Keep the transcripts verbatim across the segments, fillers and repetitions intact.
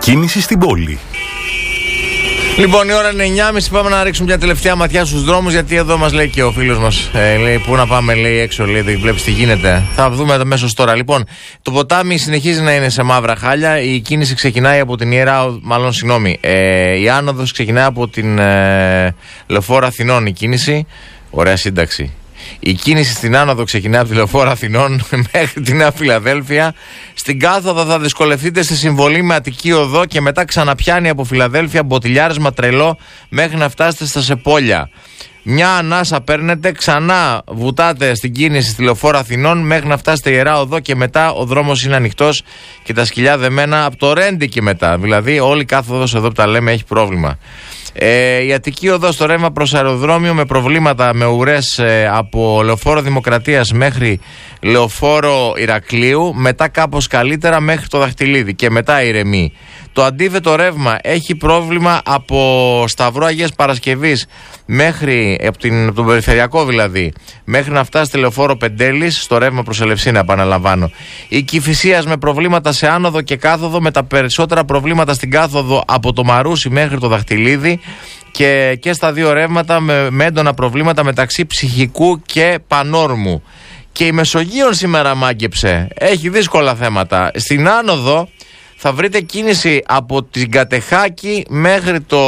Κίνηση στην πόλη. Λοιπόν, η ώρα είναι εννιά και μισή. Πάμε να ρίξουμε μια τελευταία ματιά στους δρόμους. Γιατί εδώ μας λέει και ο φίλος μας, ε, λέει, πού να πάμε, λέει, έξω, λέει, δεν βλέπεις τι γίνεται. Θα δούμε αμέσως τώρα. Λοιπόν, το ποτάμι συνεχίζει να είναι σε μαύρα χάλια. Η κίνηση ξεκινάει από την Ιερά, μάλλον συγγνώμη. Ε, η άνοδος ξεκινάει από την ε, Λεωφόρο Αθηνών. Η κίνηση, ωραία σύνταξη. Η κίνηση στην άνοδο ξεκινάει από τη Λεωφόρο Αθηνών μέχρι τη Νέα Φιλαδέλφια. Στην κάθοδο θα δυσκολευτείτε στη συμβολή με Αττική Οδό και μετά ξαναπιάνει από Φιλαδέλφια μποτιλιάρισμα τρελό μέχρι να φτάσετε στα Σεπόλια. Μια ανάσα παίρνετε, ξανά βουτάτε στην κίνηση στη Λεωφόρο Αθηνών μέχρι να φτάσετε Ιερά Οδό και μετά ο δρόμος είναι ανοιχτός και τα σκυλιά δεμένα από το Ρέντι και μετά. Δηλαδή όλη η κάθοδος εδώ που τα λέμε έχει πρόβλημα. Ε, η Αττική Οδό στο ρεύμα προς αεροδρόμιο με προβλήματα με ουρές ε, από Λεωφόρο Δημοκρατίας μέχρι Λεωφόρο Ηρακλείου, μετά κάπως καλύτερα μέχρι το Δαχτυλίδι και μετά ηρεμεί. Το αντίθετο ρεύμα έχει πρόβλημα από Σταυρό Αγίας Παρασκευής μέχρι, από, την, από τον περιφερειακό δηλαδή, μέχρι να φτάσει στη Λεωφόρο Πεντέλης στο ρεύμα προς Ελευσίνα, επαναλαμβάνω. Η Κηφισίας με προβλήματα σε άνοδο και κάθοδο, με τα περισσότερα προβλήματα στην κάθοδο από το Μαρούσι μέχρι το Δαχτυλίδι και, και στα δύο ρεύματα με, με έντονα προβλήματα μεταξύ Ψυχικού και Πανόρμου. Και η Μεσογείων σήμερα μάγκεψε, έχει δύσκολα θέματα. Στην άνοδο θα βρείτε κίνηση από την Κατεχάκη μέχρι το,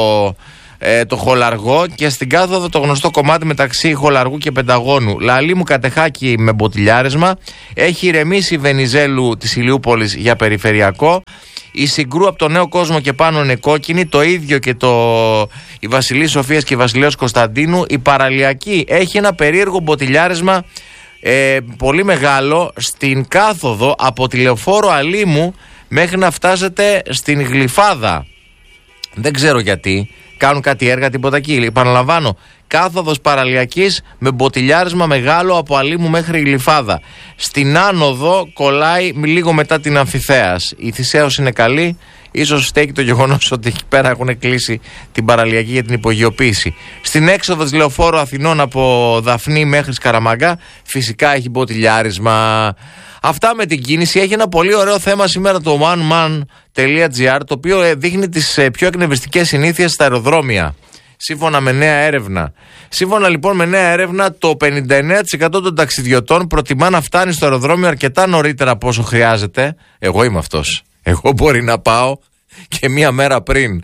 ε, το Χολαργό και στην κάθοδο το γνωστό κομμάτι μεταξύ Χολαργού και Πενταγώνου. Λαλίμου Κατεχάκη με μποτιλιάρισμα. Έχει ηρεμήσει η Βενιζέλου της Ηλιούπολης για περιφερειακό. Η Συγκρού από το Νέο Κόσμο και πάνω είναι κόκκινη. Το ίδιο και το, η Βασιλή Σοφίας και η Βασιλέως Κωνσταντίνου. Η Παραλιακή έχει ένα περίεργο μποτιλιάρισμα ε, πολύ μεγάλο στην κάθοδο από τη Λεωφόρο Αλήμου μέχρι να φτάσετε στην Γλυφάδα. Δεν ξέρω γιατί. Κάνουν κάτι έργα, τίποτα εκεί. Επαναλαμβάνω, κάθοδος Παραλιακής με μποτιλιάρισμα μεγάλο από Αλήμου μέχρι Γλυφάδα. Στην άνοδο κολλάει λίγο μετά την Αμφιθέας. Η Θησέως είναι καλή. Ίσως στέκει το γεγονός ότι εκεί πέρα έχουν κλείσει την Παραλιακή για την υπογειοποίηση. Στην έξοδο της Λεωφόρου Αθηνών από Δαφνή μέχρι Σκαραμαγκά φυσικά έχει μποτιλιάρισμα. Αυτά με την κίνηση. Έχει ένα πολύ ωραίο θέμα σήμερα το oneman.gr, το οποίο δείχνει τις πιο εκνευριστικές συνήθειες στα αεροδρόμια, σύμφωνα με νέα έρευνα. Σύμφωνα λοιπόν με νέα έρευνα, το πενήντα εννέα τοις εκατό των ταξιδιωτών προτιμά να φτάνει στο αεροδρόμιο αρκετά νωρίτερα από όσο χρειάζεται. Εγώ είμαι αυτός. Εγώ μπορεί να πάω και μία μέρα πριν.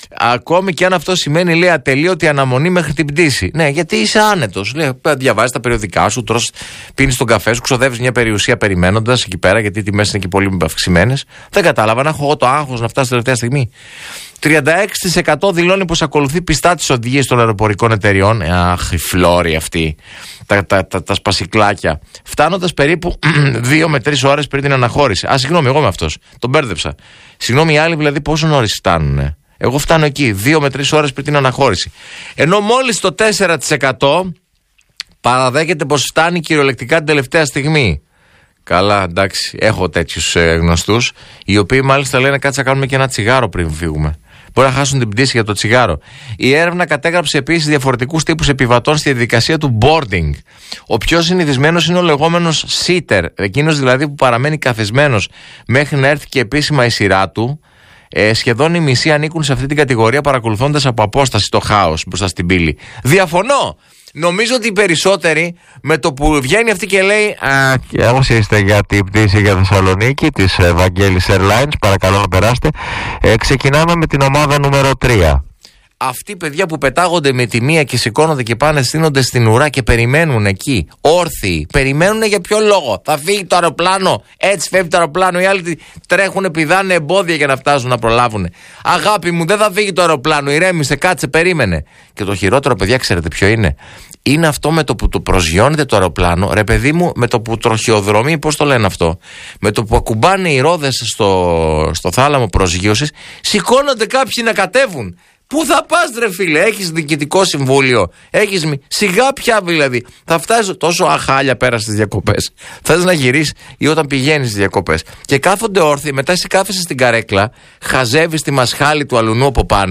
Ακόμη και αν αυτό σημαίνει, λέει, ατελείωτη αναμονή μέχρι την πτήση. Ναι, γιατί είσαι άνετος. Λέει, διαβάζεις τα περιοδικά σου, τρως, πίνεις τον καφέ σου, ξοδεύεις μια περιουσία περιμένοντας εκεί πέρα, γιατί οι τιμές είναι και πολύ αυξημένες. Δεν κατάλαβα να έχω εγώ το άγχος να φτάσει τελευταία στιγμή. τριάντα έξι τοις εκατό δηλώνει πως ακολουθεί πιστά τις οδηγίες των αεροπορικών εταιριών. Αχ, οι φλόροι αυτοί, τα, τα, τα, τα σπασικλάκια. Φτάνοντας περίπου δύο με τρεις ώρες πριν την αναχώρηση. Α, συγγνώμη, εγώ είμαι αυτός. Τον μπέρδεψα. Συγγνώμη, οι άλλοι δηλαδή πόσο νωρίς φτάνουνε. Εγώ φτάνω εκεί, δύο με τρεις ώρες πριν την αναχώρηση. Ενώ μόλις το τέσσερα τοις εκατό παραδέχεται πως φτάνει κυριολεκτικά την τελευταία στιγμή. Καλά, εντάξει, έχω τέτοιους ε, γνωστούς, οι οποίοι μάλιστα λένε κάτσε να κάνουμε και ένα τσιγάρο πριν φύγουμε. Μπορεί να χάσουν την πτήση για το τσιγάρο. Η έρευνα κατέγραψε επίσης διαφορετικούς τύπους επιβατών στη διαδικασία του boarding. Ο πιο συνηθισμένος είναι ο λεγόμενος sitter, εκείνος δηλαδή που παραμένει καθισμένος μέχρι να έρθει και επίσημα η σειρά του. Ε, σχεδόν οι μισοί ανήκουν σε αυτή την κατηγορία, παρακολουθώντας από απόσταση το χάος μπροστά στην πύλη. Διαφωνώ! Νομίζω ότι οι περισσότεροι με το που βγαίνει αυτή και λέει «Α, και όσοι είστε για την πτήση για Θεσσαλονίκη της Βαγγέλης Airlines, παρακαλώ να περάσετε», ε, ξεκινάμε με την ομάδα νούμερο τρία. Αυτοί παιδιά που πετάγονται με τη μία και σηκώνονται και πάνε, στείνονται στην ουρά και περιμένουν εκεί, όρθιοι. Περιμένουν για ποιο λόγο? Θα φύγει το αεροπλάνο, έτσι φεύγει το αεροπλάνο. Οι άλλοι τρέχουν, πηδάνε εμπόδια για να φτάσουν να προλάβουν. Αγάπη μου, δεν θα φύγει το αεροπλάνο, ηρέμησε, κάτσε, περίμενε. Και το χειρότερο, παιδιά, ξέρετε ποιο είναι? Είναι αυτό με το που το προσγειώνεται το αεροπλάνο, ρε παιδί μου, με το που τροχιοδρομεί, πώς το λένε αυτό, με το που ακουμπάνε οι ρόδες στο, στο θάλαμο προσγείωσης, σηκώνονται κάποιοι να κατέβουν. Πού θα πας ρε φίλε, έχεις διοικητικό συμβούλιο, έχεις μη... σιγά πια δηλαδή, θα φτάσεις τόσο αχάλια πέρα στις διακοπές, θες να γυρίσεις ή όταν πηγαίνεις στις διακοπές και κάθονται όρθιοι, μετά εσύ κάθεσαι στην καρέκλα, χαζεύεις τη μασχάλη του αλουνού από πάνω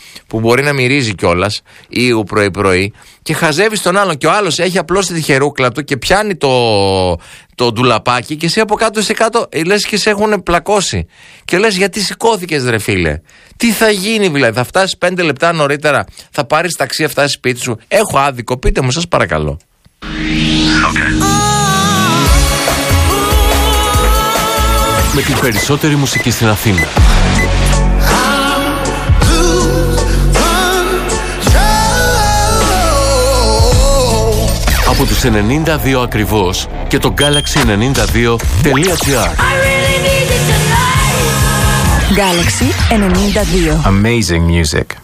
που μπορεί να μυρίζει κιόλας ή πρωί-πρωί και χαζεύεις τον άλλον και ο άλλος έχει απλώς τη τυχερούκλα του και πιάνει το, το ντουλαπάκι και εσύ από κάτω σε κάτω λες και σε έχουν πλακώσει και λες γιατί σηκώθηκες ρε φίλε, τι θα γίνει δηλαδή, θα φτάσεις πέντε λεπτά νωρίτερα, θα πάρεις ταξί, θα φτάσεις σπίτι σου, έχω άδικο, πείτε μου σας παρακαλώ. Okay. Με την περισσότερη μουσική στην Αθήνα. Από τους ενενήντα δύο ακριβώς και το Galaxy ενενήντα δύο τελεία gr. Galaxy ενενήντα δύο. Amazing music.